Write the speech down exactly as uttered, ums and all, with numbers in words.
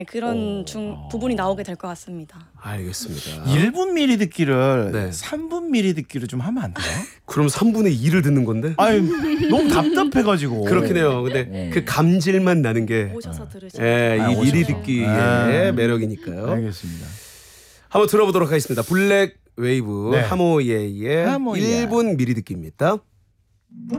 그런 중 부분이 나오게 될 것 같습니다. 알겠습니다. 일 분 미리 듣기를 네. 삼 분 미리 듣기를 좀 하면 안 돼요? 그럼 삼분의 이를 듣는 건데? 아니 너무 답답해가지고. 그렇긴 해요. 근데 네. 그 감질만 나는 게 오셔서 들으시면 예, 아, 이 미리 오셔서. 듣기의 아. 매력이니까요. 알겠습니다. 한번 들어보도록 하겠습니다. 블랙 웨이브 네. 하모예의 하모예. 일 분 미리 듣기입니다.